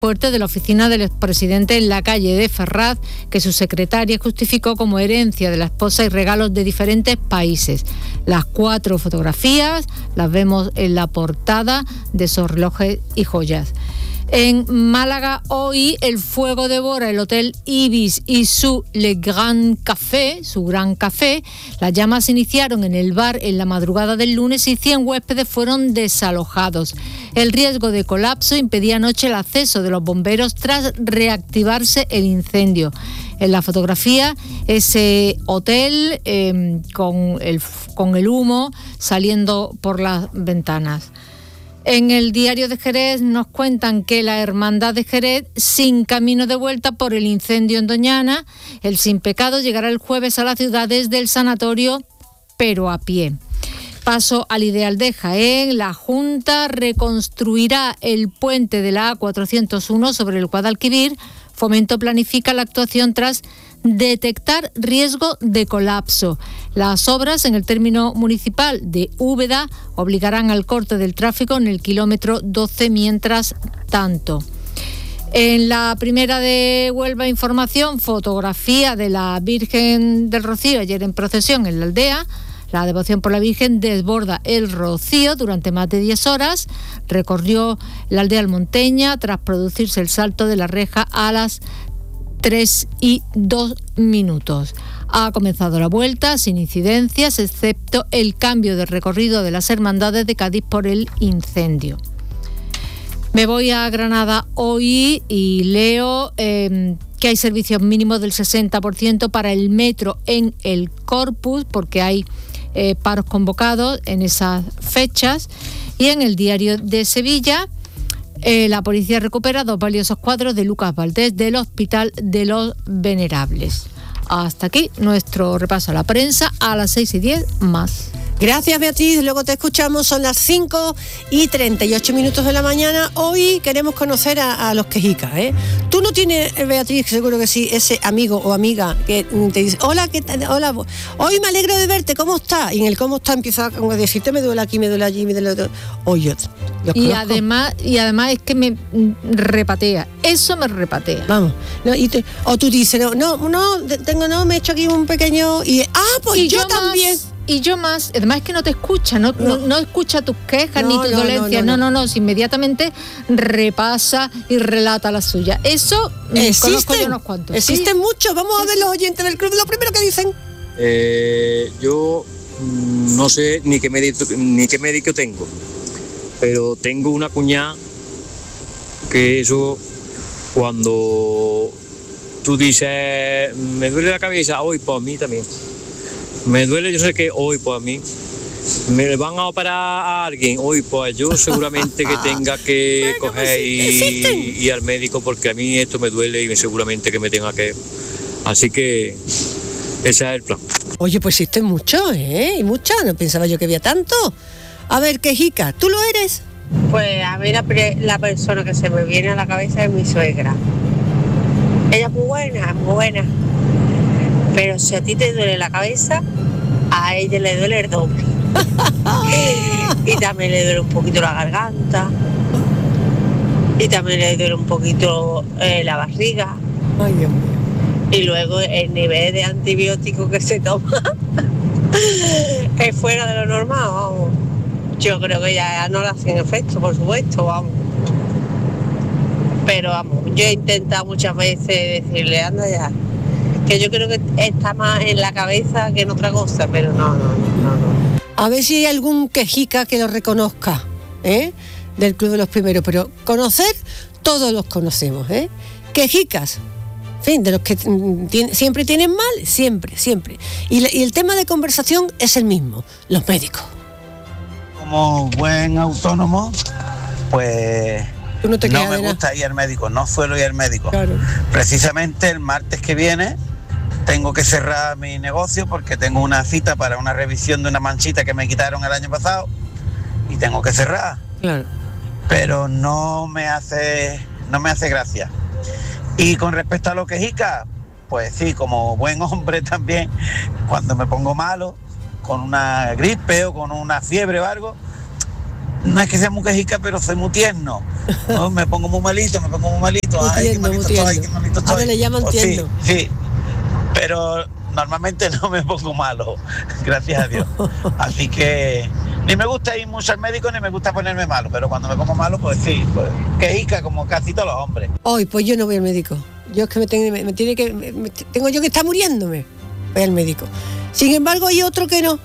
fuerte de la oficina del expresidente en la calle de Ferraz, que su secretaria justificó como herencia de la esposa y regalos de diferentes países. Las 4 fotografías las vemos en la portada de esos relojes y joyas. En Málaga hoy el fuego devora el Hotel Ibis y su Le Grand Café, su Gran Café. Las llamas se iniciaron en el bar en la madrugada del lunes y 100 huéspedes fueron desalojados. El riesgo de colapso impedía anoche el acceso de los bomberos tras reactivarse el incendio. En la fotografía, ese hotel con el humo saliendo por las ventanas. En el Diario de Jerez nos cuentan que la Hermandad de Jerez, sin camino de vuelta por el incendio en Doñana, el Sin Pecado llegará el jueves a la ciudad desde el sanatorio, pero a pie. Paso al Ideal de Jaén. La Junta reconstruirá el puente de la A401 sobre el Guadalquivir. Fomento planifica la actuación tras detectar riesgo de colapso. Las obras en el término municipal de Úbeda obligarán al corte del tráfico en el kilómetro 12 mientras tanto. En la primera de Huelva Información, fotografía de la Virgen del Rocío ayer en procesión en la aldea. La devoción por la Virgen desborda el Rocío durante más de 10 horas. Recorrió la aldea almonteña tras producirse el salto de la reja a las 3:02. Ha comenzado la vuelta sin incidencias, excepto el cambio de recorrido de las hermandades de Cádiz por el incendio. Me voy a Granada hoy y leo que hay servicios mínimos del 60% para el metro en el Corpus, porque hay paros convocados en esas fechas. Y en el Diario de Sevilla, la policía recupera 2 valiosos cuadros de Lucas Valdés del Hospital de los Venerables. Hasta aquí nuestro repaso a la prensa. A las 6:10 más. Gracias, Beatriz. Luego te escuchamos. Son las 5:38 de la mañana. Hoy queremos conocer a los quejicas, ¿eh? Tú no tienes, Beatriz, seguro que sí, ese amigo o amiga que te dice, hola, ¿qué tal? Hola, hoy me alegro de verte, ¿cómo estás? Y en el cómo está empieza a decirte, me duele aquí, me duele allí, me duele otro. Oye, y además es que me repatea. Eso me repatea. Vamos. No, o tú dices, no, me he hecho aquí un pequeño... pues y yo también... Y yo más, además es que no te escucha, no escucha tus quejas ni tus dolencias, no, inmediatamente repasa y relata la suya. Eso conozco yo unos cuantos. Existen muchos, vamos a ver los oyentes del club, lo primero que dicen. Yo no sé ni qué médico tengo, pero tengo una cuñada que eso, cuando tú dices, me duele la cabeza, hoy pues a mí también. Me duele, yo sé que hoy, pues a mí, me van a operar a alguien, hoy, pues yo seguramente que tenga que coger y ir al médico, porque a mí esto me duele y seguramente que me tenga que... Así que ese es el plan. Oye, pues existen muchos, y muchas, no pensaba yo que había tanto. A ver, quejica, ¿tú lo eres? Pues a mí la persona que se me viene a la cabeza es mi suegra. Ella es muy buena. Pero si a ti te duele la cabeza, a ella le duele el doble. Y también le duele un poquito la garganta. Y también le duele un poquito la barriga. Ay, Dios mío. Y luego el nivel de antibióticos que se toma es fuera de lo normal, vamos. Yo creo que ya no le hacen efecto, por supuesto, vamos. Pero vamos, yo he intentado muchas veces decirle, anda ya, que yo creo que está más en la cabeza que en otra cosa, pero no. A ver si hay algún quejica que lo reconozca, del Club de los Primeros, pero conocer, todos los conocemos, quejicas, en fin, de los que siempre tienen mal, siempre. Y el tema de conversación es el mismo, los médicos. Como buen autónomo, pues... No me gusta ir al médico, no suelo ir al médico. Claro. Precisamente el martes que viene tengo que cerrar mi negocio porque tengo una cita para una revisión de una manchita que me quitaron el año pasado y tengo que cerrar. Claro. Pero no me hace gracia. Y con respecto a lo quejica, pues sí, como buen hombre también, cuando me pongo malo, con una gripe o con una fiebre o algo, no es que sea muy quejica, pero soy muy tierno. ¿No? Me pongo muy malito. Muy Ay, tierno, qué malito muy estoy, tierno. qué malito estoy. Ahora le llaman Pues tierno. Sí, pero normalmente no me pongo malo, gracias a Dios. Así que ni me gusta ir mucho al médico, ni me gusta ponerme malo, pero cuando me pongo malo, pues sí, pues quejica como casi todos los hombres. Hoy, pues yo no voy al médico. Yo es que tengo yo que estar muriéndome. Voy al médico. Sin embargo, hay otro que no.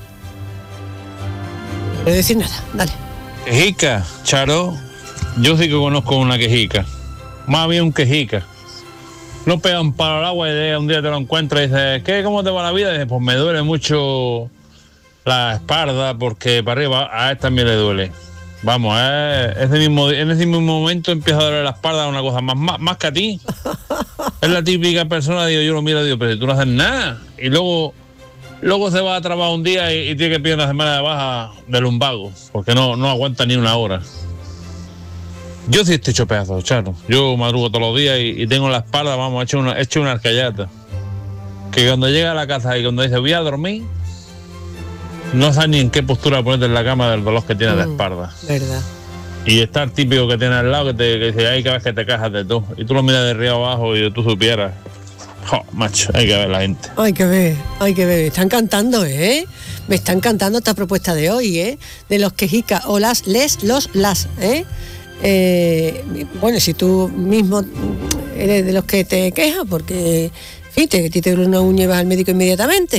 No voy a decir nada, dale. Quejica, Charo, yo sí que conozco una quejica, más bien un quejica. No pega un palo al agua y un día te lo encuentras y dices, ¿qué? ¿Cómo te va la vida? Y dices, pues me duele mucho la espalda porque para arriba a él también le duele. Vamos, en ese mismo momento empieza a doler la espalda una cosa más que a ti. Es la típica persona, digo, yo lo miro y digo, pero si tú no haces nada. Y luego se va a trabajar un día y tiene que pedir una semana de baja de lumbago, porque no aguanta ni una hora. Yo sí estoy hecho pedazos, Charo. Yo madrugo todos los días y tengo la espalda, vamos, hecho una arcayata. Que cuando llega a la casa y cuando dice voy a dormir, no sabes ni en qué postura ponerte en la cama del dolor que tiene la espalda. Verdad. Y está el típico que tiene al lado que dice, ay, cada vez que te cajas de todo. Y tú lo miras de arriba abajo y tú supieras. Jo, macho, hay que ver la gente. Hay que ver. Me están cantando, ¿eh? Me están cantando esta propuesta de hoy, ¿eh? De los quejicas, o las, ¿eh? Bueno, si tú mismo eres de los que te quejas, porque, en fin, te duele una uña y vas al médico inmediatamente.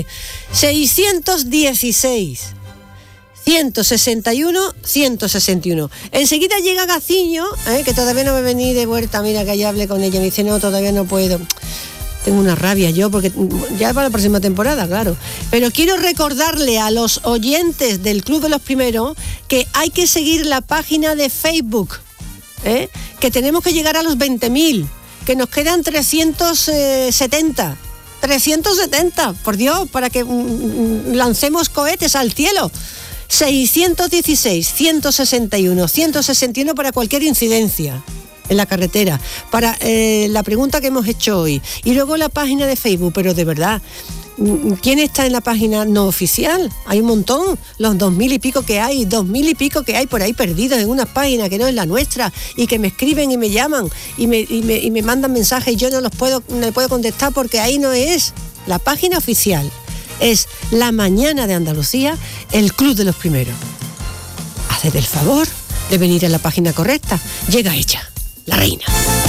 616 161 161. Enseguida llega Gaciño, que todavía no me vení de vuelta. Mira, que ya hablé con ella, me dice, no, todavía no puedo. Tengo una rabia yo, porque ya para la próxima temporada, claro. Pero quiero recordarle a los oyentes del Club de los Primeros que hay que seguir la página de Facebook, que tenemos que llegar a los 20.000, que nos quedan 370, por Dios, para que lancemos cohetes al cielo. 616 161 161 para cualquier incidencia en la carretera, para la pregunta que hemos hecho hoy, y luego la página de Facebook. Pero de verdad, ¿quién está en la página no oficial? Hay un montón, los 2.000 y pico que hay por ahí perdidos en una página que no es la nuestra, y que me escriben y me llaman y me mandan mensajes y yo no puedo contestar porque ahí no es la página oficial. Es La Mañana de Andalucía, el Club de los Primeros. Haced el favor de venir a la página correcta. Llega ella, la reina.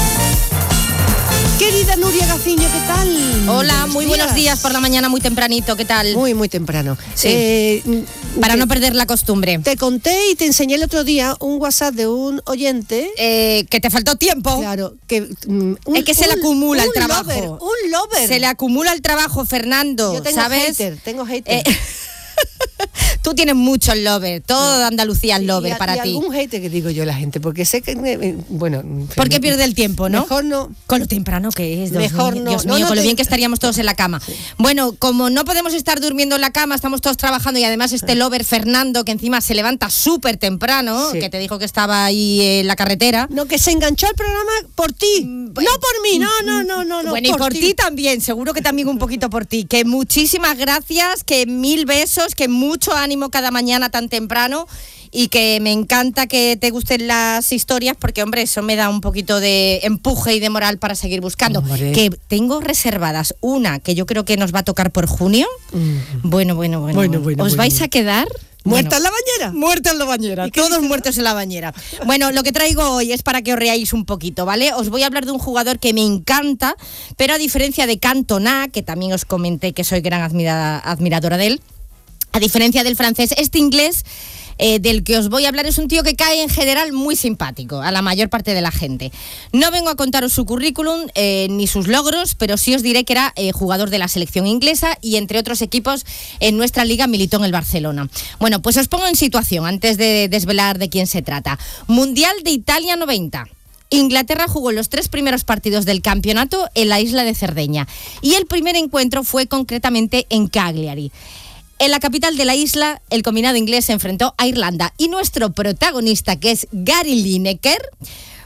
Querida Nuria Gaciño, ¿qué tal? Hola, muy buenos días por la mañana, muy tempranito, ¿qué tal? Muy temprano. Sí. Para no perder la costumbre. Te conté y te enseñé el otro día un WhatsApp de un oyente. Que te faltó tiempo. Claro, que es que se le acumula el trabajo. Un lover. Se le acumula el trabajo, Fernando. Yo tengo ¿sabes? Tengo hater. Tú tienes muchos lovers, todo Andalucía es lover para y ti. Algún hater que digo yo la gente, porque sé que, bueno... ¿Por qué pierde el tiempo, no? Mejor no. Con lo temprano que es, mejor no. Dios mío, con lo bien que estaríamos todos en la cama. Sí. Bueno, como no podemos estar durmiendo en la cama, estamos todos trabajando, y además este lover Fernando, que encima se levanta súper temprano, que te dijo que estaba ahí en la carretera. No, que se enganchó al programa por ti, no por mí, no. Bueno, y por ti también, seguro que también un poquito por ti. Que muchísimas gracias, que 1000 besos, que mucho ánimo cada mañana tan temprano, y que me encanta que te gusten las historias, porque, hombre, eso me da un poquito de empuje y de moral para seguir buscando. Hombre. Que tengo reservadas una que yo creo que nos va a tocar por junio. Bueno. ¿Os vais a quedar? ¿Muerta en la bañera? Muerta en la bañera, todos muertos en la bañera. Bueno, lo que traigo hoy es para que os reáis un poquito, ¿vale? Os voy a hablar de un jugador que me encanta, pero a diferencia de Cantona, que también os comenté que soy gran admiradora de él, a diferencia del francés, este inglés del que os voy a hablar es un tío que cae en general muy simpático a la mayor parte de la gente. No vengo a contaros su currículum ni sus logros, pero sí os diré que era jugador de la selección inglesa y entre otros equipos en nuestra liga militó en el Barcelona. Bueno, pues os pongo en situación antes de desvelar de quién se trata. Mundial de Italia 90. Inglaterra jugó los 3 primeros partidos del campeonato en la isla de Cerdeña y el primer encuentro fue concretamente en Cagliari. En la capital de la isla, el combinado inglés se enfrentó a Irlanda y nuestro protagonista, que es Gary Lineker,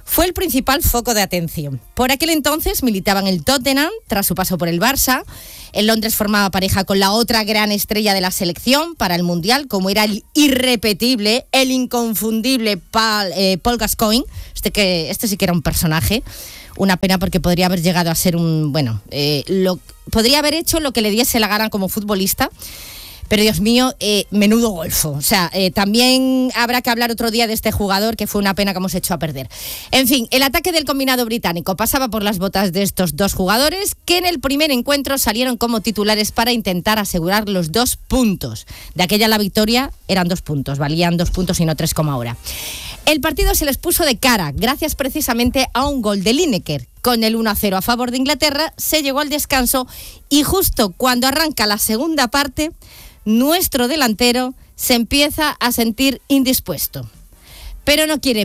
fue el principal foco de atención. Por aquel entonces militaba en el Tottenham, tras su paso por el Barça. En Londres formaba pareja con la otra gran estrella de la selección para el Mundial, como era el irrepetible, el inconfundible Paul Gascoigne. Este sí que era un personaje. Una pena porque podría haber llegado a ser podría haber hecho lo que le diese la gana como futbolista. Pero Dios mío, menudo golfo. O sea, también habrá que hablar otro día de este jugador, que fue una pena que hemos hecho a perder. En fin, el ataque del combinado británico pasaba por las botas de estos dos jugadores, que en el primer encuentro salieron como titulares para intentar asegurar los 2 puntos. De aquella la victoria eran 2 puntos, valían 2 puntos y no 3 como ahora. El partido se les puso de cara, gracias precisamente a un gol de Lineker. Con el 1-0 a favor de Inglaterra, se llegó al descanso y justo cuando arranca la segunda parte, nuestro delantero se empieza a sentir indispuesto. Pero no quiere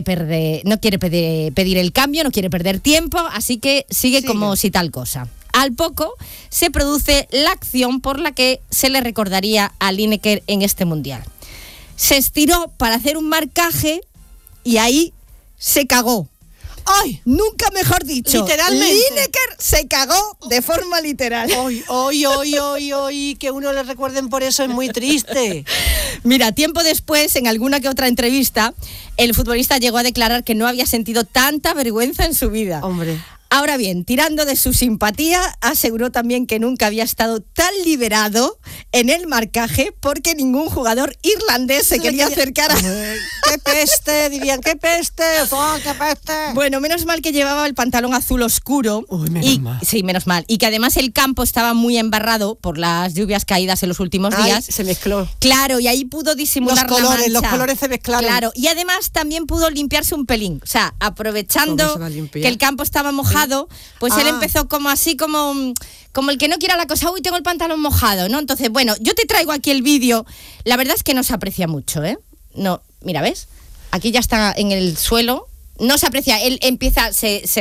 pedir el cambio, no quiere perder tiempo, así que sigue como si tal cosa. Al poco se produce la acción por la que se le recordaría a Lineker en este Mundial. Se estiró para hacer un marcaje y ahí se cagó. ¡Ay! Nunca mejor dicho. Literalmente. Lineker se cagó de forma literal. ¡Ay! Que uno le recuerden por eso es muy triste. Mira, tiempo después, en alguna que otra entrevista, el futbolista llegó a declarar que no había sentido tanta vergüenza en su vida. Hombre. Ahora bien, tirando de su simpatía, aseguró también que nunca había estado tan liberado en el marcaje porque ningún jugador irlandés se quería acercar a... ¡Qué peste! Dirían, ¡qué peste! ¡Oh, qué peste! Bueno, menos mal que llevaba el pantalón azul oscuro. Uy, menos mal. Sí, menos mal. Y que además el campo estaba muy embarrado por las lluvias caídas en los últimos días. Se mezcló. Claro, y ahí pudo disimular los colores se mezclaron. Claro, y además también pudo limpiarse un pelín. O sea, aprovechando que el campo estaba mojado, pues él empezó como así, como el que no quiera la cosa. Uy, tengo el pantalón mojado, ¿no? Entonces, bueno, yo te traigo aquí el vídeo. La verdad es que no se aprecia mucho, ¿eh? No, mira, ¿ves? Aquí ya está en el suelo. No se aprecia, él empieza,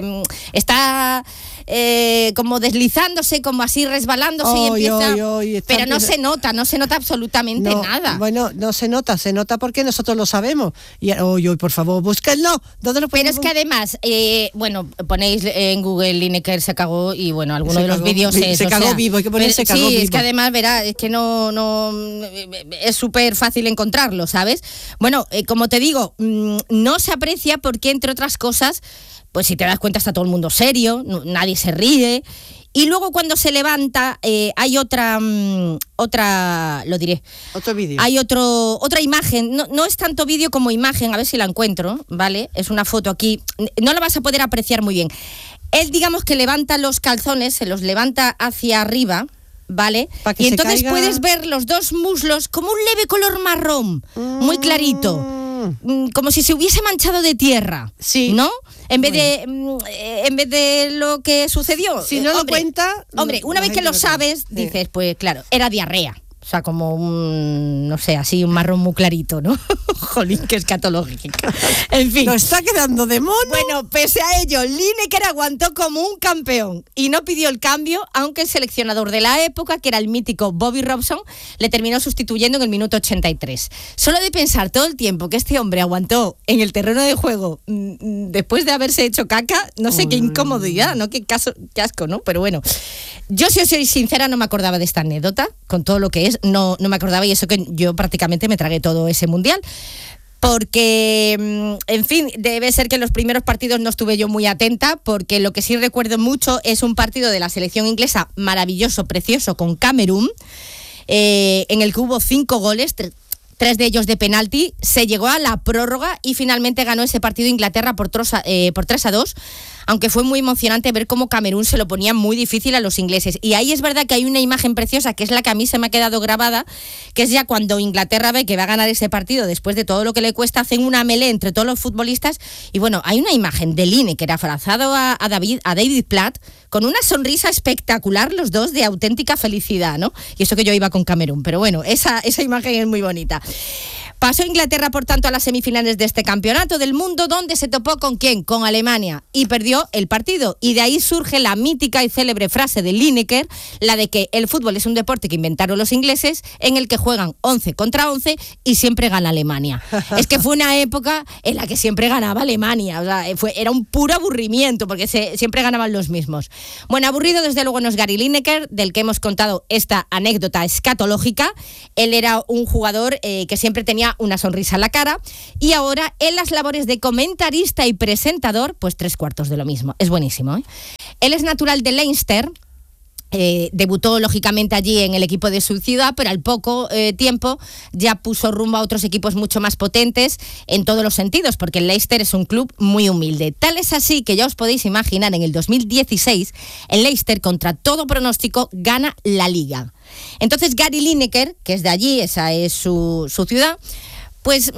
está como deslizándose, como así resbalándose y empieza... pero no se nota absolutamente nada. Bueno, no se nota porque nosotros lo sabemos. Y por favor, búsquenlo. ¿Dónde lo pero es que además, ponéis en Google Lineker se cagó y bueno, alguno de los vídeos es... Se cagó vivo, hay que poner se cagó vivo. Sí, es que además, verá, es que no es súper fácil encontrarlo, ¿sabes? Bueno, como te digo, no se aprecia porque entre otras cosas, pues si te das cuenta está todo el mundo serio, nadie se ríe. Y luego cuando se levanta hay otra, lo diré. Otro vídeo. Hay otra imagen, no es tanto vídeo como imagen, a ver si la encuentro, ¿vale? Es una foto aquí, no la vas a poder apreciar muy bien. Él, digamos que levanta los calzones, se los levanta hacia arriba, ¿vale? Y entonces puedes ver los dos muslos como un leve color marrón, muy clarito. Como si se hubiese manchado de tierra, sí, ¿no? En vez de lo que sucedió. Si no lo cuenta... Hombre, una vez que lo sabes, dices, pues claro, era diarrea. O sea, como un, no sé, así un marrón muy clarito, ¿no? Jolín, qué escatológico. En fin. Lo está quedando de mono. Bueno, pese a ello, Lineker aguantó como un campeón y no pidió el cambio, aunque el seleccionador de la época, que era el mítico Bobby Robson, le terminó sustituyendo en el minuto 83. Solo de pensar todo el tiempo que este hombre aguantó en el terreno de juego después de haberse hecho caca, no sé, qué incomodidad, ¿no? Qué asco, ¿no? Pero bueno, yo si os soy sincera no me acordaba de esta anécdota, con todo lo que es. No me acordaba, y eso que yo prácticamente me tragué todo ese mundial. Porque, en fin, debe ser que en los primeros partidos no estuve yo muy atenta, porque lo que sí recuerdo mucho es un partido de la selección inglesa maravilloso, precioso, con Camerún, en el que hubo 5 goles, 3 de ellos de penalti. Se llegó a la prórroga y finalmente ganó ese partido Inglaterra por 3-2, aunque fue muy emocionante ver cómo Camerún se lo ponía muy difícil a los ingleses. Y ahí es verdad que hay una imagen preciosa, que es la que a mí se me ha quedado grabada, que es ya cuando Inglaterra ve que va a ganar ese partido después de todo lo que le cuesta, hacen una melee entre todos los futbolistas. Y bueno, hay una imagen de Lineker abrazado a David Platt, con una sonrisa espectacular, los dos de auténtica felicidad, ¿no? Y eso que yo iba con Camerún, pero bueno, esa imagen es muy bonita. Pasó Inglaterra, por tanto, a las semifinales de este campeonato del mundo, donde se topó ¿con quién? Con Alemania, y perdió el partido. Y de ahí surge la mítica y célebre frase de Lineker, la de que el fútbol es un deporte que inventaron los ingleses, en el que juegan 11 contra 11 y siempre gana Alemania. Es que fue una época en la que siempre ganaba Alemania, o sea, era un puro aburrimiento, porque siempre ganaban los mismos. Bueno, aburrido desde luego no es Gary Lineker, del que hemos contado esta anécdota escatológica. Él era un jugador que siempre tenía una sonrisa en la cara, y ahora en las labores de comentarista y presentador, pues 3/4 de lo mismo. Es buenísimo, ¿eh? Él es natural de Leinster. Debutó lógicamente allí en el equipo de su ciudad, pero al poco tiempo ya puso rumbo a otros equipos mucho más potentes en todos los sentidos, porque el Leicester es un club muy humilde. Tal es así que ya os podéis imaginar, en el 2016 el Leicester, contra todo pronóstico, gana la Liga. Entonces Gary Lineker, que es de allí, esa es su ciudad, pues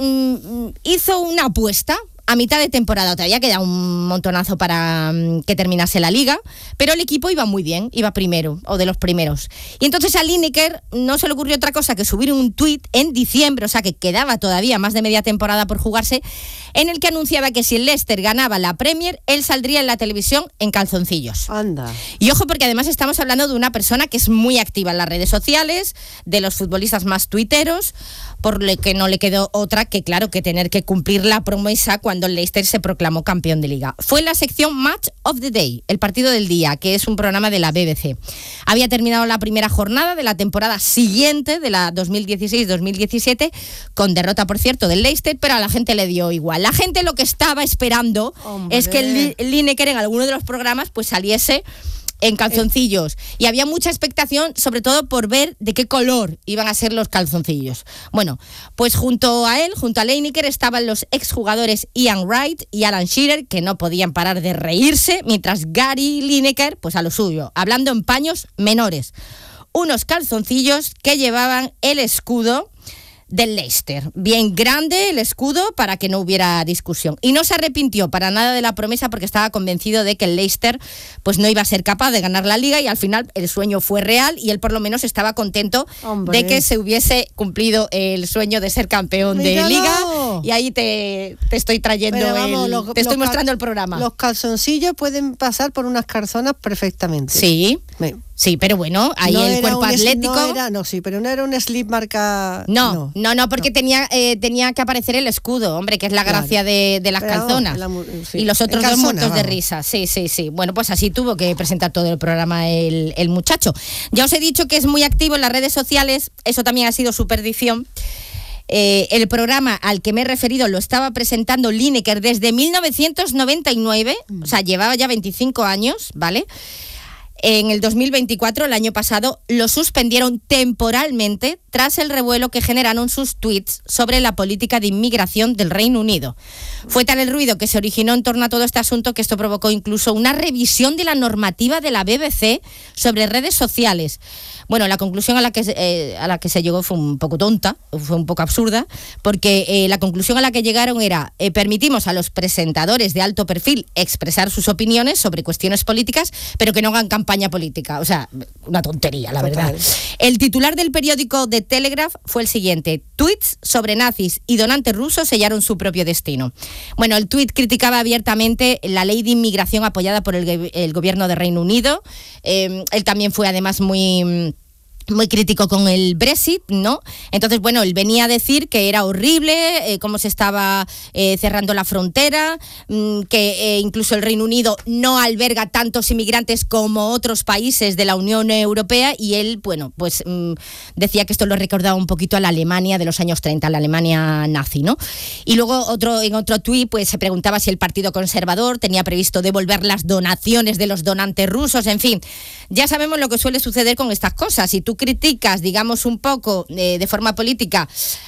hizo una apuesta. A mitad de temporada todavía queda un montonazo para que terminase la Liga, pero el equipo iba muy bien, iba primero, o de los primeros. Y entonces a Lineker no se le ocurrió otra cosa que subir un tuit en diciembre, o sea que quedaba todavía más de media temporada por jugarse, en el que anunciaba que si el Leicester ganaba la Premier, él saldría en la televisión en calzoncillos. Anda. Y ojo, porque además estamos hablando de una persona que es muy activa en las redes sociales, de los futbolistas más tuiteros, por lo que no le quedó otra que, claro, que tener que cumplir la promesa cuando el Leicester se proclamó campeón de Liga. Fue la sección Match of the Day, el partido del día, que es un programa de la BBC. Había terminado la primera jornada de la temporada siguiente, de la 2016-2017, con derrota, por cierto, del Leicester, pero a la gente le dio igual. La gente lo que estaba esperando es que el Lineker en alguno de los programas pues saliese en calzoncillos, y había mucha expectación, sobre todo por ver de qué color iban a ser los calzoncillos. Bueno, pues junto a él, junto a Lineker, estaban los exjugadores Ian Wright y Alan Shearer, que no podían parar de reírse, mientras Gary Lineker, pues a lo suyo, hablando en paños menores. Unos calzoncillos que llevaban el escudo del Leicester. Bien grande el escudo para que no hubiera discusión. Y no se arrepintió para nada de la promesa, porque estaba convencido de que el Leicester pues no iba a ser capaz de ganar la Liga, y al final el sueño fue real y él por lo menos estaba contento de que se hubiese cumplido el sueño de ser campeón de Liga. Y ahí te estoy trayendo, te estoy mostrando el programa. Los calzoncillos pueden pasar por unas calzonas perfectamente. Sí. Sí, pero bueno, ahí no el cuerpo atlético. Pero no era un slip marca. No, porque tenía que aparecer el escudo, hombre, que es la gracia de las calzonas. Y los otros dos muertos de risa. Sí. Bueno, pues así tuvo que presentar todo el programa el muchacho. Ya os he dicho que es muy activo en las redes sociales, eso también ha sido su perdición. El programa al que me he referido lo estaba presentando Lineker desde 1999, o sea, llevaba ya 25 años, ¿vale? En el 2024, el año pasado, lo suspendieron temporalmente tras el revuelo que generaron sus tweets sobre la política de inmigración del Reino Unido. Fue tal el ruido que se originó en torno a todo este asunto que esto provocó incluso una revisión de la normativa de la BBC sobre redes sociales. Bueno, la conclusión a la que se llegó fue un poco tonta, fue un poco absurda, porque la conclusión a la que llegaron era permitimos a los presentadores de alto perfil expresar sus opiniones sobre cuestiones políticas, pero que no hagan campaña política. O sea, una tontería, la verdad. El titular del periódico The Telegraph fue el siguiente: tweets sobre nazis y donantes rusos sellaron su propio destino. Bueno, el tuit criticaba abiertamente la ley de inmigración apoyada por el gobierno de Reino Unido. Él también fue además muy crítico con el Brexit, ¿no? Entonces, bueno, él venía a decir que era horrible cómo se estaba cerrando la frontera, que incluso el Reino Unido no alberga tantos inmigrantes como otros países de la Unión Europea, y él, bueno, pues decía que esto lo recordaba un poquito a la Alemania de los años 30, la Alemania nazi, ¿no? Y luego en otro tuit, pues se preguntaba si el Partido Conservador tenía previsto devolver las donaciones de los donantes rusos. En fin, ya sabemos lo que suele suceder con estas cosas. Si tú criticas, digamos, un poco de forma política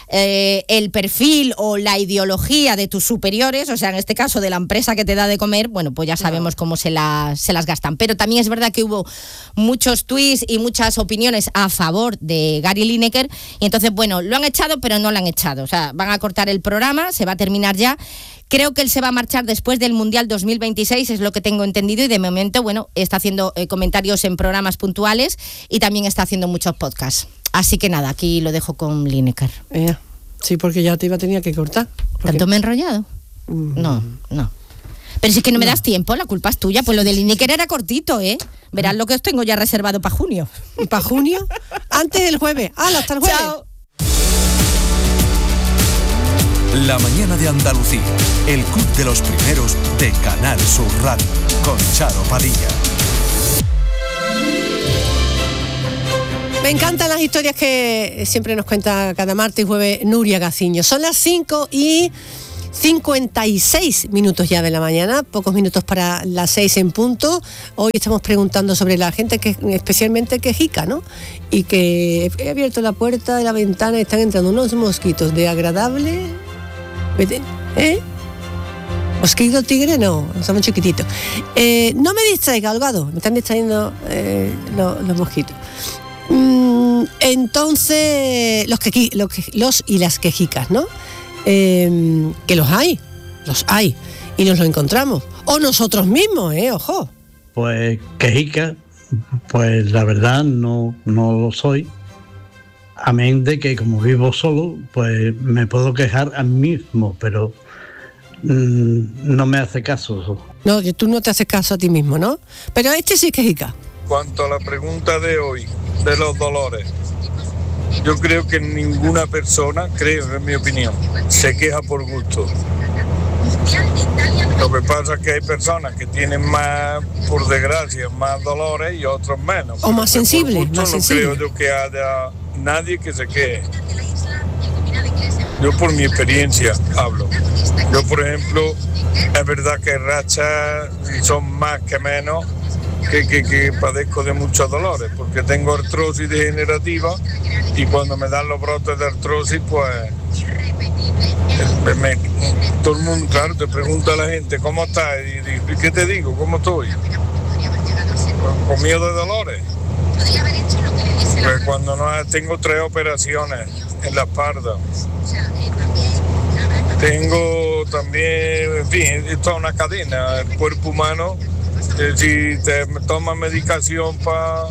el perfil o la ideología de tus superiores, o sea, en este caso de la empresa que te da de comer, bueno, pues ya sabemos cómo se las gastan. Pero también es verdad que hubo muchos tweets y muchas opiniones a favor de Gary Lineker, y entonces, bueno, lo han echado, pero no lo han echado. O sea, van a cortar el programa, se va a terminar ya. Creo que él se va a marchar después del Mundial 2026, es lo que tengo entendido, y de momento, bueno, está haciendo comentarios en programas puntuales y también está haciendo muchos podcasts. Así que nada, aquí lo dejo con Lineker. Sí, porque ya te tenía que cortar. ¿Tanto me he enrollado? No. Pero si es que no me das tiempo, la culpa es tuya. Pues lo del Lineker era cortito, ¿eh? Verás lo que os tengo ya reservado para junio. ¿Y para junio? Antes del jueves. Hasta el jueves. Chao. La mañana de Andalucía, el club de los primeros de Canal Sur Radio, con Charo Padilla. Me encantan las historias que siempre nos cuenta cada martes y jueves Nuria Gaciño. Son las 5:56 ya de la mañana, pocos minutos para las 6 en punto. Hoy estamos preguntando sobre la gente que especialmente quejica, ¿no? Y que he abierto la puerta de la ventana y están entrando unos mosquitos de agradable... ¿Mosquito tigre? No, son muy chiquititos. No me distraiga, Holgado, me están distrayendo los mosquitos. Entonces, los y las quejicas, ¿no? Que los hay, y nos lo encontramos. O nosotros mismos, ojo. Pues quejica, pues la verdad no lo soy. Amén de que como vivo solo, pues me puedo quejar a mí mismo, pero no me hace caso. No, que tú no te haces caso a ti mismo, ¿no? Pero este sí es quejica. Cuanto a la pregunta de hoy, de los dolores, yo creo que ninguna persona, en mi opinión, se queja por gusto. Lo que pasa es que hay personas que tienen más, por desgracia, más dolores y otros menos. O más sensibles. No creo yo que haya nadie que se queje. Yo por mi experiencia hablo. Yo, por ejemplo, es verdad que rachas son más que menos, que padezco de muchos dolores, porque tengo artrosis degenerativa y cuando me dan los brotes de artrosis, pues todo el mundo, claro, te pregunta a la gente, ¿cómo estás? Y ¿qué te digo? ¿Cómo estoy? Con miedo de dolores. Pues cuando tengo 3 operaciones en la espalda. Tengo también, en fin, esto es una cadena, el cuerpo humano. Si te tomas medicación para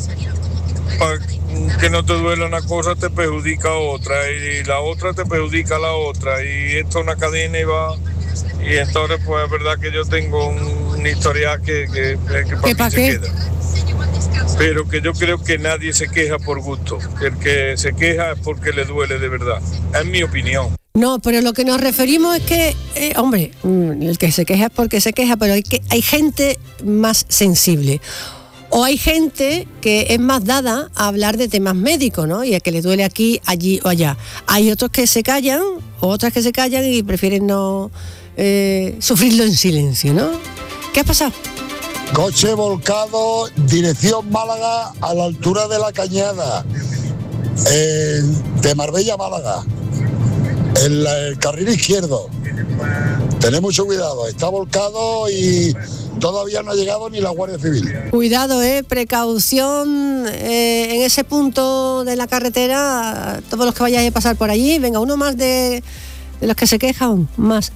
que no te duele una cosa, te perjudica otra, y la otra te perjudica a la otra, y esto es una cadena y va. Y entonces, pues es verdad que yo tengo un historial que para mí se queda. Pero que yo creo que nadie se queja por gusto. El que se queja es porque le duele de verdad. Es mi opinión. No, pero lo que nos referimos es que, el que se queja es porque se queja, pero hay gente más sensible. O hay gente que es más dada a hablar de temas médicos, ¿no? Y a que le duele aquí, allí o allá. Hay otros que se callan, o otras que se callan y prefieren no sufrirlo en silencio, ¿no? ¿Qué ha pasado? Coche volcado, dirección Málaga, a la altura de la Cañada, de Marbella a Málaga, en el carril izquierdo. Tened mucho cuidado, está volcado y todavía no ha llegado ni la Guardia Civil. Cuidado, precaución en ese punto de la carretera, todos los que vayáis a pasar por allí. Venga, uno más de los que se quejan, mucho.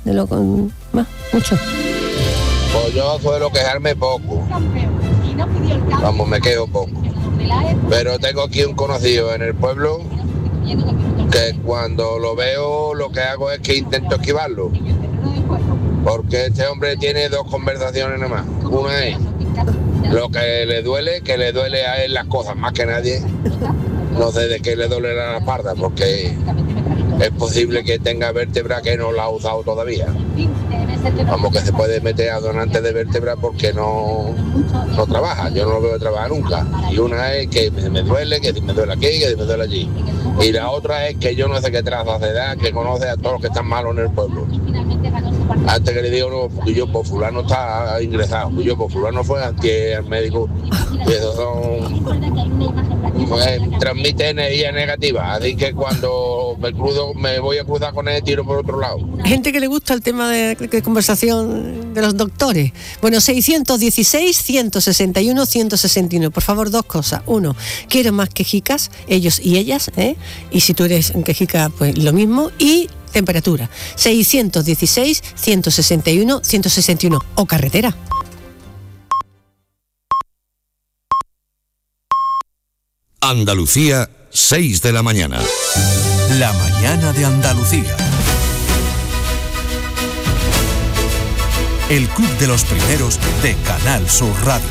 Pues yo suelo quejarme poco, vamos, me quejo poco, pero tengo aquí un conocido en el pueblo que cuando lo veo lo que hago es que intento esquivarlo, porque este hombre tiene 2 conversaciones nada más. Una es lo que le duele a él las cosas más que nadie. No sé de qué le duele la espalda, porque es posible que tenga vértebra que no la ha usado todavía. Vamos, que se puede meter a donante de vértebra porque no trabaja. Yo no lo veo trabajar nunca. Y una es que me duele, que me duele aquí, que me duele allí. Y la otra es que yo no sé qué traza se da, que conoce a todos los que están malos en el pueblo. Antes que le digo, no, porque yo, pues fulano está ingresado, porque yo, pues fulano fue al médico. Y esos son, pues, transmite energía negativa, así que cuando me voy a cruzar con él, tiro por otro lado. Gente que le gusta el tema de conversación de los doctores. Bueno, 616, 161, 161. Por favor, 2 cosas. 1, quiero más quejicas, ellos y ellas, y si tú eres quejica, pues lo mismo. Y temperatura, 616, 161, 161. O carretera. Andalucía 6 de la mañana. La mañana de Andalucía. El Club de los Primeros de Canal Sur Radio.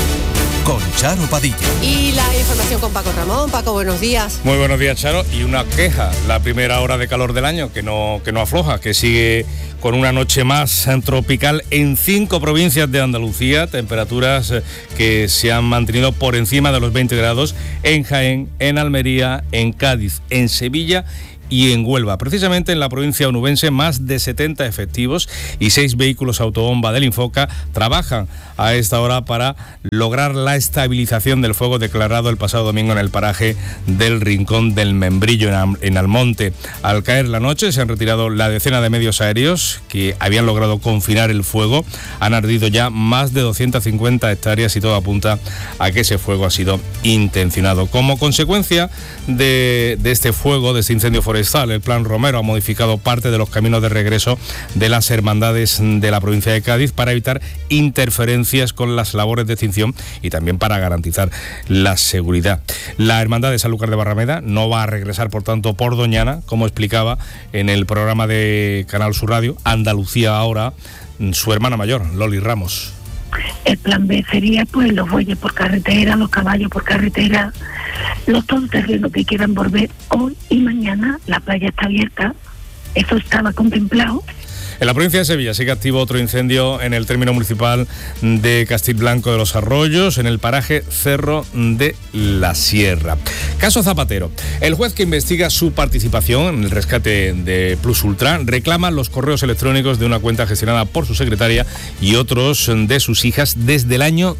Con Charo Padilla. Y la información con Paco Ramón. Paco, buenos días. Muy buenos días, Charo. Y una queja, la primera hora de calor del año, que no afloja, que sigue con una noche más tropical en 5 provincias de Andalucía, temperaturas que se han mantenido por encima de los 20 grados en Jaén, en Almería, en Cádiz, en Sevilla y en Huelva. Precisamente en la provincia onubense, más de 70 efectivos y 6 vehículos autobomba del Infoca trabajan a esta hora para lograr la estabilización del fuego declarado el pasado domingo en el paraje del Rincón del Membrillo, en Almonte. Al caer la noche se han retirado la decena de medios aéreos que habían logrado confinar el fuego. Han ardido ya más de 250 hectáreas y todo apunta a que ese fuego ha sido intencionado. Como consecuencia de este fuego, de este incendio forestal, el Plan Romero ha modificado parte de los caminos de regreso de las hermandades de la provincia de Cádiz para evitar interferencias con las labores de extinción y también para garantizar la seguridad. La hermandad de Sanlúcar de Barrameda no va a regresar, por tanto, por Doñana, como explicaba en el programa de Canal Sur Radio, Andalucía Ahora, su hermana mayor, Loli Ramos. El plan B sería pues los bueyes por carretera, los caballos por carretera, los todoterrenos que quieran volver hoy y mañana. La playa está abierta, eso estaba contemplado. En la provincia de Sevilla sigue activo otro incendio en el término municipal de Castilblanco de los Arroyos, en el paraje Cerro de la Sierra. Caso Zapatero. El juez que investiga su participación en el rescate de Plus Ultra reclama los correos electrónicos de una cuenta gestionada por su secretaria y otros de sus hijas desde el año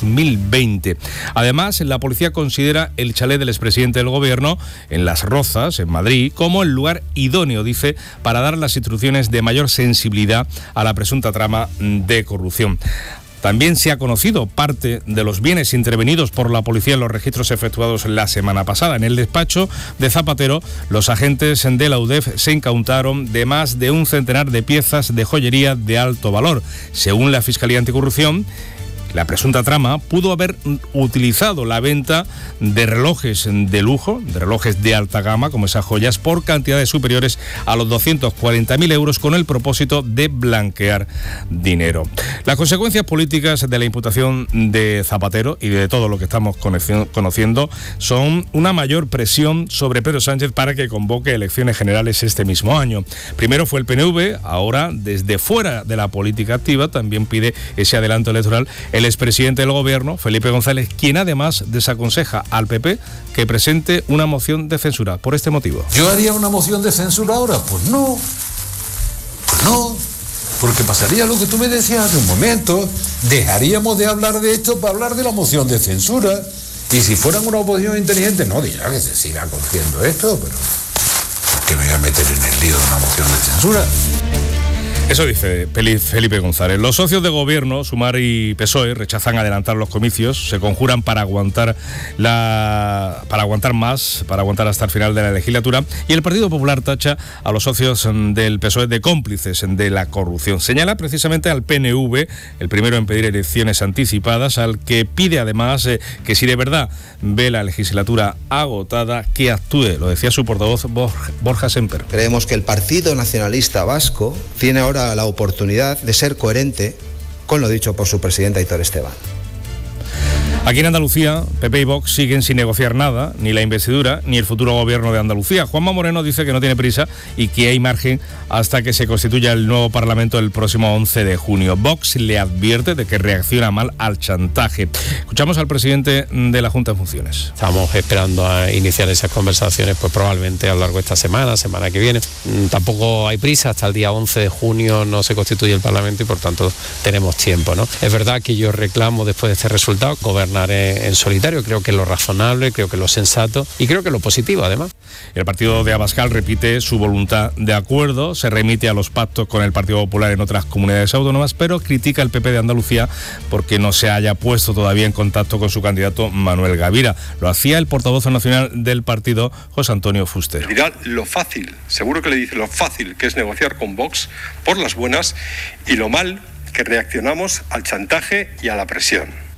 2020. Además, la policía considera el chalet del expresidente del gobierno en Las Rozas, en Madrid, como el lugar idóneo, dice, para dar las instrucciones de mayor sensibilidad a la presunta trama de corrupción. También se ha conocido parte de los bienes intervenidos por la policía en los registros efectuados la semana pasada. En el despacho de Zapatero, los agentes de la UDEF se incautaron de más de un centenar de piezas de joyería de alto valor. Según la Fiscalía Anticorrupción, la presunta trama pudo haber utilizado la venta de relojes de lujo, de relojes de alta gama, como esas joyas, por cantidades superiores a los 240.000 euros con el propósito de blanquear dinero. Las consecuencias políticas de la imputación de Zapatero y de todo lo que estamos conociendo son una mayor presión sobre Pedro Sánchez para que convoque elecciones generales este mismo año. Primero fue el PNV, ahora desde fuera de la política activa también pide ese adelanto electoral el expresidente del gobierno, Felipe González, quien además desaconseja al PP que presente una moción de censura por este motivo. ¿Yo haría una moción de censura ahora? Pues no, porque pasaría lo que tú me decías hace un momento, dejaríamos de hablar de esto para hablar de la moción de censura, y si fueran una oposición inteligente, no dirá que se siga cogiendo esto, pero ¿por qué me voy a meter en el lío de una moción de censura? Eso dice Felipe González. Los socios de gobierno, Sumar y PSOE, rechazan adelantar los comicios, se conjuran para aguantar hasta el final de la legislatura, y el Partido Popular tacha a los socios del PSOE de cómplices de la corrupción. Señala precisamente al PNV, el primero en pedir elecciones anticipadas, al que pide además que si de verdad ve la legislatura agotada, que actúe. Lo decía su portavoz Borja Semper. Creemos que el Partido Nacionalista Vasco tiene ahora la oportunidad de ser coherente con lo dicho por su presidente Aitor Esteban. Aquí en Andalucía, PP y Vox siguen sin negociar nada, ni la investidura, ni el futuro gobierno de Andalucía. Juanma Moreno dice que no tiene prisa y que hay margen hasta que se constituya el nuevo Parlamento el próximo 11 de junio. Vox le advierte de que reacciona mal al chantaje. Escuchamos al presidente de la Junta en funciones. Estamos esperando a iniciar esas conversaciones, pues probablemente a lo largo de esta semana que viene. Tampoco hay prisa, hasta el día 11 de junio no se constituye el Parlamento y por tanto tenemos tiempo, ¿no? Es verdad que yo reclamo después de este resultado gobernar en solitario, creo que es lo razonable, creo que es lo sensato y creo que es lo positivo además. El partido de Abascal repite su voluntad de acuerdo, se remite a los pactos con el Partido Popular en otras comunidades autónomas, pero critica al PP de Andalucía porque no se haya puesto todavía en contacto con su candidato Manuel Gavira. Lo hacía el portavoz nacional del partido, José Antonio Fuster. Dirá lo fácil, seguro que le dice lo fácil que es negociar con Vox por las buenas y lo mal que reaccionamos al chantaje y a la presión.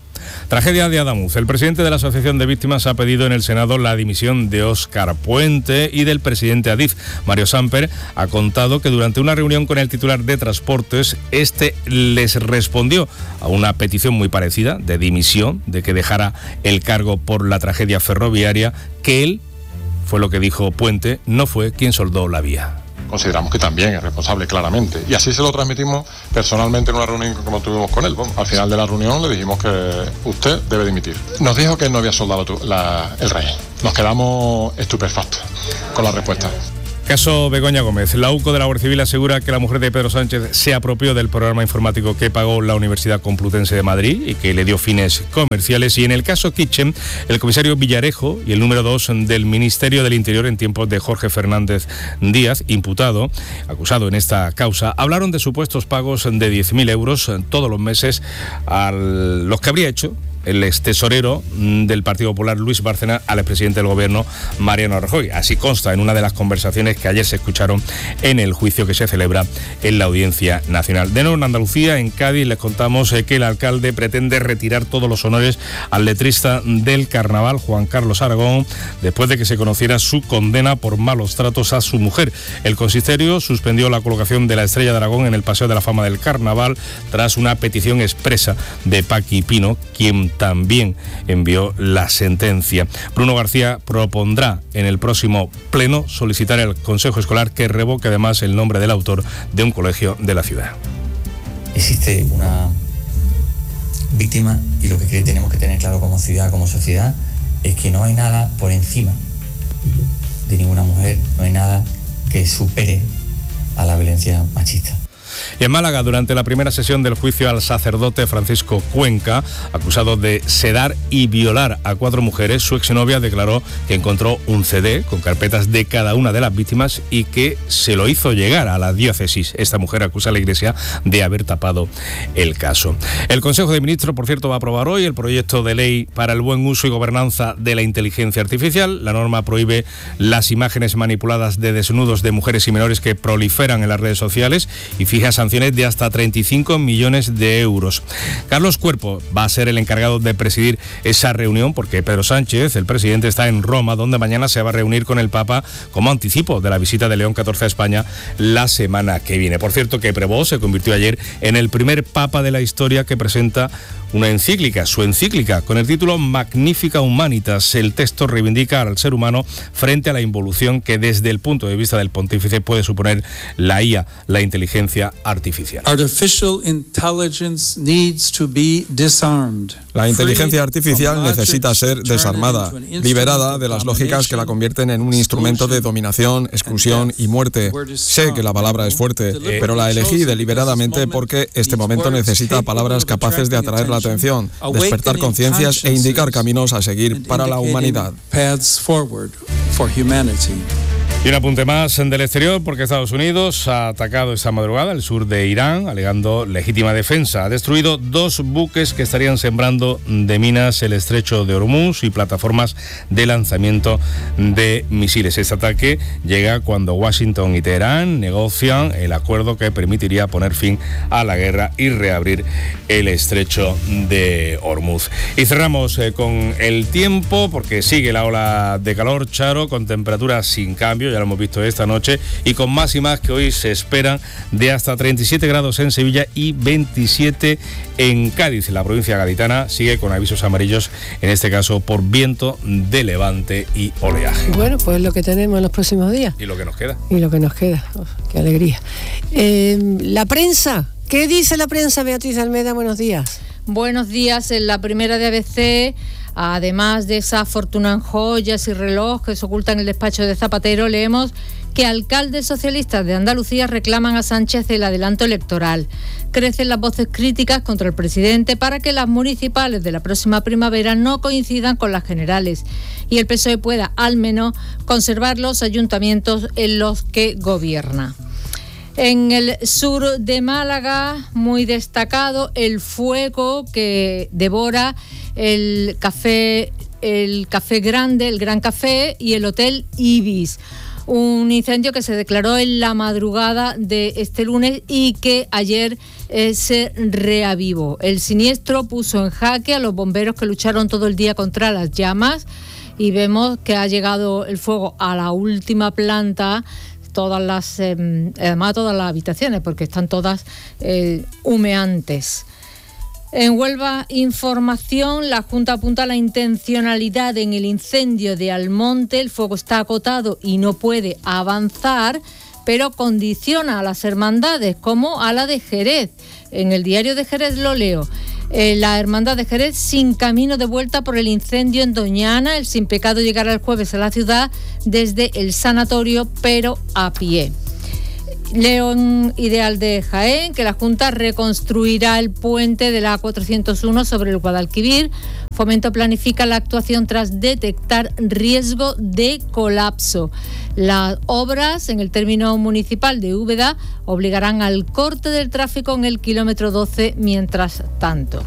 Tragedia de Adamuz. El presidente de la Asociación de Víctimas ha pedido en el Senado la dimisión de Óscar Puente y del presidente Adif. Mario Samper ha contado que durante una reunión con el titular de Transportes, este les respondió a una petición muy parecida de dimisión, de que dejara el cargo por la tragedia ferroviaria, que él, fue lo que dijo Puente, no fue quien soldó la vía. Consideramos que también es responsable, claramente. Y así se lo transmitimos personalmente en una reunión como tuvimos con él. Bueno, al final de la reunión le dijimos que usted debe dimitir. Nos dijo que él no había soldado el rey. Nos quedamos estupefactos con la respuesta. Caso Begoña Gómez. La UCO de la Guardia Civil asegura que la mujer de Pedro Sánchez se apropió del programa informático que pagó la Universidad Complutense de Madrid y que le dio fines comerciales. Y en el caso Kitchen, el comisario Villarejo y el número 2 del Ministerio del Interior en tiempos de Jorge Fernández Díaz, imputado, acusado en esta causa, hablaron de supuestos pagos de 10.000 euros todos los meses a los que habría hecho el extesorero del Partido Popular, Luis Bárcena, al expresidente del Gobierno, Mariano Rajoy. Así consta en una de las conversaciones que ayer se escucharon en el juicio que se celebra en la Audiencia Nacional. De nuevo en Andalucía, en Cádiz, les contamos que el alcalde pretende retirar todos los honores al letrista del Carnaval, Juan Carlos Aragón, después de que se conociera su condena por malos tratos a su mujer. El consistorio suspendió la colocación de la Estrella de Aragón en el Paseo de la Fama del Carnaval tras una petición expresa de Paqui Pino, quien también envió la sentencia. Bruno García propondrá en el próximo pleno solicitar al Consejo Escolar que revoque además el nombre del autor de un colegio de la ciudad. Existe una víctima y lo que tenemos que tener claro como ciudad, como sociedad, es que no hay nada por encima de ninguna mujer, no hay nada que supere a la violencia machista. Y en Málaga, durante la primera sesión del juicio al sacerdote Francisco Cuenca, acusado de sedar y violar a 4 mujeres, su exnovia declaró que encontró un CD con carpetas de cada una de las víctimas y que se lo hizo llegar a la diócesis. Esta mujer acusa a la Iglesia de haber tapado el caso. El Consejo de Ministros, por cierto, va a aprobar hoy el proyecto de ley para el buen uso y gobernanza de la inteligencia artificial. La norma prohíbe las imágenes manipuladas de desnudos de mujeres y menores que proliferan en las redes sociales y fija sanciones de hasta 35 millones de euros. Carlos Cuerpo va a ser el encargado de presidir esa reunión porque Pedro Sánchez, el presidente, está en Roma, donde mañana se va a reunir con el Papa como anticipo de la visita de León XIV a España la semana que viene. Por cierto, que Prevost se convirtió ayer en el primer Papa de la historia que presenta una encíclica, su encíclica, con el título Magnificat Humanitas. El texto reivindica al ser humano frente a la involución que desde el punto de vista del pontífice puede suponer la IA, la inteligencia artificial. Artificial intelligence needs to be disarmed. La inteligencia artificial necesita ser desarmada, liberada de las lógicas que la convierten en un instrumento de dominación, exclusión y muerte. Sé que la palabra es fuerte, pero la elegí deliberadamente porque este momento necesita palabras capaces de atraer la atención, despertar conciencias e indicar caminos a seguir para la humanidad. Y un apunte más del exterior, porque Estados Unidos ha atacado esta madrugada el sur de Irán, alegando legítima defensa. Ha destruido 2 buques que estarían sembrando de minas el estrecho de Hormuz y plataformas de lanzamiento de misiles. Este ataque llega cuando Washington y Teherán negocian el acuerdo que permitiría poner fin a la guerra y reabrir el estrecho de Hormuz. Y cerramos con el tiempo, porque sigue la ola de calor, Charo, con temperaturas sin cambio. Ya lo hemos visto esta noche y con máximas que hoy se esperan de hasta 37 grados en Sevilla y 27 en Cádiz. La provincia gaditana sigue con avisos amarillos, en este caso por viento de levante y oleaje. Bueno, pues lo que tenemos en los próximos días. Y lo que nos queda. Y lo que nos queda. Oh, qué alegría. La prensa. ¿Qué dice la prensa, Beatriz Almeda? Buenos días. Buenos días. En la primera de ABC, además de esa fortuna en joyas y reloj que se oculta en el despacho de Zapatero, leemos que alcaldes socialistas de Andalucía reclaman a Sánchez el adelanto electoral. Crecen las voces críticas contra el presidente para que las municipales de la próxima primavera no coincidan con las generales y el PSOE pueda, al menos, conservar los ayuntamientos en los que gobierna. En el sur de Málaga, muy destacado, el fuego que devora el café grande, el Gran Café y el Hotel Ibis. Un incendio que se declaró en la madrugada de este lunes y que ayer se reavivó. El siniestro puso en jaque a los bomberos que lucharon todo el día contra las llamas y vemos que ha llegado el fuego a la última planta, además todas las habitaciones, porque están todas humeantes. En Huelva Información, la Junta apunta a la intencionalidad en el incendio de Almonte. El fuego está acotado y no puede avanzar, pero condiciona a las hermandades, como a la de Jerez. En el diario de Jerez lo leo. La hermandad de Jerez sin camino de vuelta por el incendio en Doñana. El Sin Pecado llegará el jueves a la ciudad desde el sanatorio, pero a pie. Leo en Ideal de Jaén que la Junta reconstruirá el puente de la A401 sobre el Guadalquivir. Fomento planifica la actuación tras detectar riesgo de colapso. Las obras en el término municipal de Úbeda obligarán al corte del tráfico en el kilómetro 12 mientras tanto.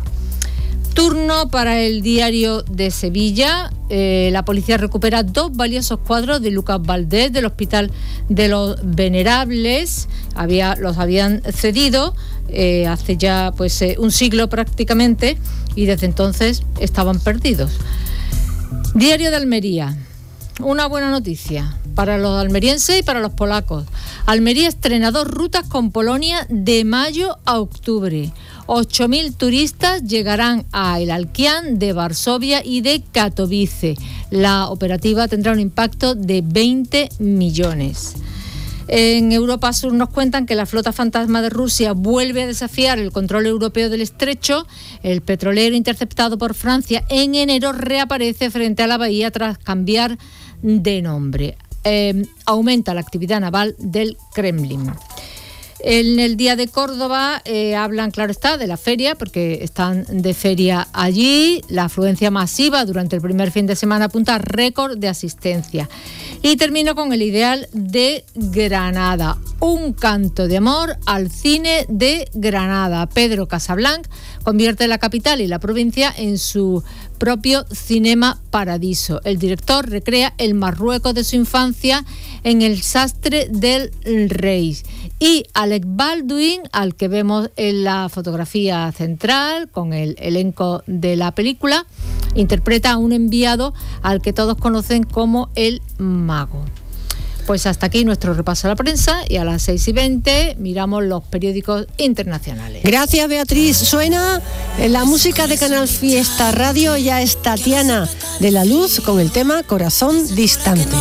Turno para el Diario de Sevilla. La policía recupera 2 valiosos cuadros de Lucas Valdés del Hospital de los Venerables. Los habían cedido hace ya un siglo prácticamente y desde entonces estaban perdidos. Diario de Almería. Una buena noticia para los almerienses y para los polacos. Almería estrena 2 rutas con Polonia de mayo a octubre. 8.000 turistas llegarán a El Alquián de Varsovia y de Katowice. La operativa tendrá un impacto de 20 millones. En Europa Sur nos cuentan que la flota fantasma de Rusia vuelve a desafiar el control europeo del estrecho. El petrolero interceptado por Francia en enero reaparece frente a la bahía tras cambiar de nombre. Aumenta la actividad naval del Kremlin. En el Día de Córdoba hablan, claro está, de la feria, porque están de feria allí. La afluencia masiva durante el primer fin de semana apunta a récord de asistencia. Y termino con el Ideal de Granada. Un canto de amor al cine de Granada. Pedro Casablanc convierte la capital y la provincia en su propio cinema paradiso. El director recrea el Marruecos de su infancia en El sastre del rey. Y Alec Baldwin, al que vemos en la fotografía central con el elenco de la película, interpreta a un enviado al que todos conocen como el Mago. Pues hasta aquí nuestro repaso a la prensa y a las 6:20 miramos los periódicos internacionales. Gracias, Beatriz. Suena la música de Canal Fiesta Radio. Ya es Tatiana de la Luz con el tema Corazón Distante.